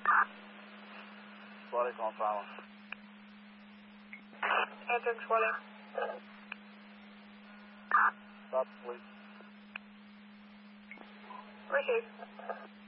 Swelling on power. Answering swelling. Stop, please. Received.